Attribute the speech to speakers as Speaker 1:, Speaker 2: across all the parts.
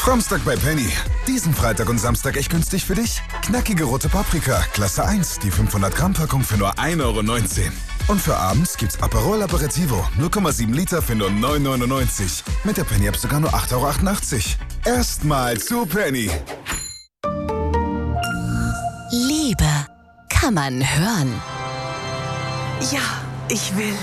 Speaker 1: Frommstag bei Penny. Diesen Freitag und Samstag echt günstig für dich? Knackige rote Paprika, Klasse 1, die 500-Gramm-Packung für nur 1,19 €. Und für abends gibt's Aperol Aperitivo, 0,7 Liter für nur 9,99 €. Mit der Penny-App sogar nur 8,88 €. Erstmal zu Penny.
Speaker 2: Liebe kann man hören.
Speaker 3: Ja, ich will.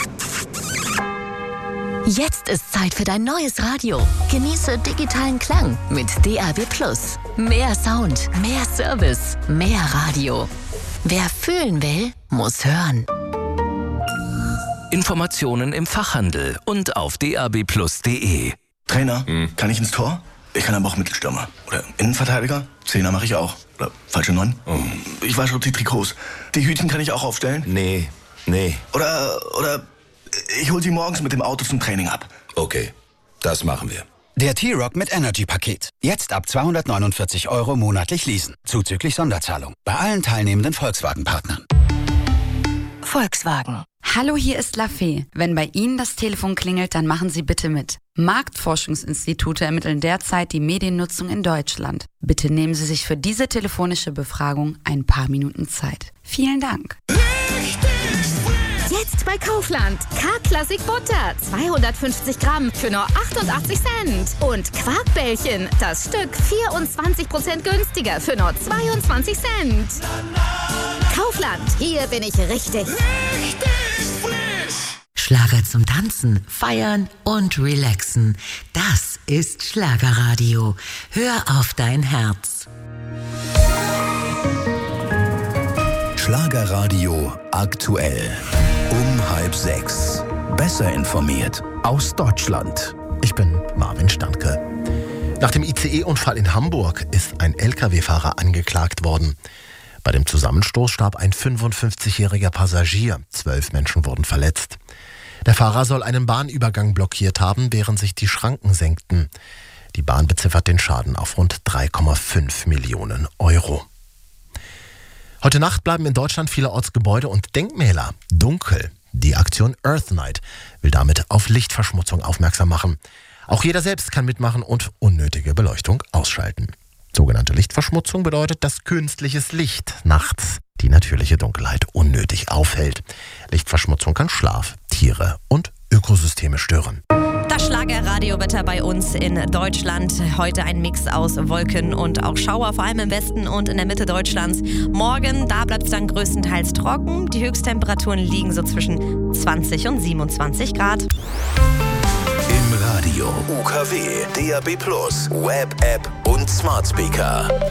Speaker 2: Jetzt ist Zeit für dein neues Radio. Genieße digitalen Klang mit DAB+. Mehr Sound, mehr Service, mehr Radio. Wer fühlen will, muss hören.
Speaker 4: Informationen im Fachhandel und auf dab+.de.
Speaker 5: Trainer, kann ich ins Tor? Ich kann aber auch Mittelstürmer. Oder Innenverteidiger? Zehner mache ich auch. Oder falsche 9? Ich wasche die Trikots. Die Hütchen kann ich auch aufstellen?
Speaker 6: Nee.
Speaker 5: Oder ich hol sie morgens mit dem Auto zum Training ab.
Speaker 6: Okay, das machen wir.
Speaker 7: Der T-Rock mit Energy-Paket. Jetzt ab 249 € monatlich leasen. Zuzüglich Sonderzahlung. Bei allen teilnehmenden Volkswagen-Partnern.
Speaker 2: Volkswagen.
Speaker 8: Hallo, hier ist Lafay. Wenn bei Ihnen das Telefon klingelt, dann machen Sie bitte mit. Marktforschungsinstitute ermitteln derzeit die Mediennutzung in Deutschland. Bitte nehmen Sie sich für diese telefonische Befragung ein paar Minuten Zeit. Vielen Dank.
Speaker 9: Jetzt bei Kaufland. K-Classic Butter, 250 Gramm für nur 88 Cent. Und Quarkbällchen, das Stück 24% günstiger für nur 22 Cent. Kaufland, hier bin ich richtig.
Speaker 10: Schlager zum Tanzen, Feiern und Relaxen. Das ist Schlagerradio. Hör auf dein Herz.
Speaker 11: Schlagerradio aktuell. Um 5:30. Besser informiert aus Deutschland.
Speaker 12: Ich bin Marvin Standke. Nach dem ICE-Unfall in Hamburg ist ein Lkw-Fahrer angeklagt worden. Bei dem Zusammenstoß starb ein 55-jähriger Passagier. 12 Menschen wurden verletzt. Der Fahrer soll einen Bahnübergang blockiert haben, während sich die Schranken senkten. Die Bahn beziffert den Schaden auf rund 3,5 Millionen €. Heute Nacht bleiben in Deutschland vielerorts Gebäude und Denkmäler dunkel. Die Aktion Earth Night will damit auf Lichtverschmutzung aufmerksam machen. Auch jeder selbst kann mitmachen und unnötige Beleuchtung ausschalten. Sogenannte Lichtverschmutzung bedeutet, dass künstliches Licht nachts die natürliche Dunkelheit unnötig aufhält. Lichtverschmutzung kann Schlaf, Tiere und Ökosysteme stören.
Speaker 13: Das Schlagerradiowetter bei uns in Deutschland. Heute ein Mix aus Wolken und auch Schauer, vor allem im Westen und in der Mitte Deutschlands. Morgen, da bleibt es dann größtenteils trocken. Die Höchsttemperaturen liegen so zwischen 20 und 27 Grad.
Speaker 11: Im Radio, UKW, DAB+, Web-App und Smart Speaker.